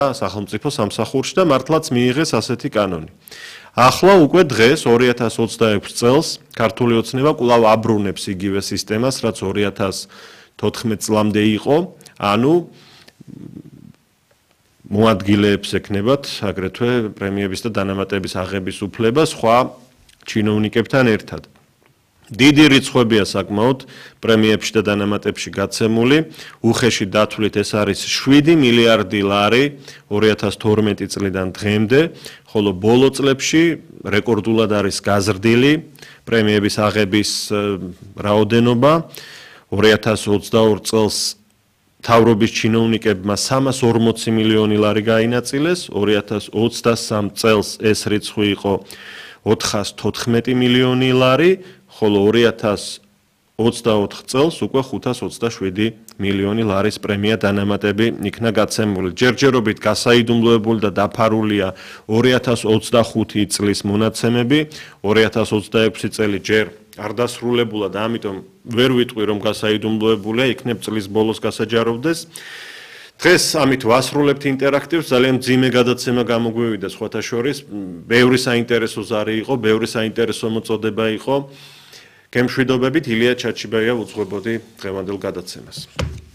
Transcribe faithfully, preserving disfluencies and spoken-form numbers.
სახელმწიფო სამსახურში და მართლაც მიიღეს ასეთი კანონი. ახლა უკვე დღეს ორი ათას ოცდაექვსი წელს ქართული ოცნება კვლავ აბრუნებს იგივე სისტემას, რაც ორი ათას თოთხმეტ წლამდე იყო, ანუ მოადგილეებს ექნებათ აგრეთვე პრემიების და დანამატების აღების უფლება სხვა ჩინოვნიკებთან ერთად. დიდი რიცხვებია საკმაოდ პრემიებში და დანამატებში გაცემული, უხეში დათვლით ეს არის შვიდი მილიარდი ლარი ორი ათას თორმეტი წლიდან დღემდე, ხოლო ბოლო წლებში რეკორდულად არის გაზრდილი პრემიების აღების რაოდენობა. ორი ათას ოცდაორი წელს მთავრობის ჩინოვნიკებმა სამას ორმოცი მილიონი ლარი გაინაწილეს, ორი ათას ოცდასამი წელს ეს რიცხვი იყო ოთხას თოთხმეტი მილიონი ლარი, ხოლო ორი ათას ოცდაოთხი წელს უკვე ხუთას ოცდაშვიდი მილიონი ლარის პრემია დანამატები იქნა გაცემული. ჯერჯერობით გასაიდუმლოებული და დაფარულია ორი ათას ოცდახუთი წლის მონაცემები, ორი ათას ოცდაექვსი წელი ჯერ არ დასრულებულა და ამიტომ ვერ ვიტყვი რომ გასაიდუმლოებულია, იქნებ წლის ბოლოს გასაჯაროვდეს. დღეს ამით ვასრულებთ ინტერაქტივს, ძალიან მძიმე გადაცემა გამოგვივიდა სხვათა შორის, ბევრი საინტერესო ზარი იყო, ბევრი საინტერესო მოწოდება იყო. გემშვიდობებით ილია ჩაჩიბაია უძღვებოდი დღევანდელ გადაცემას.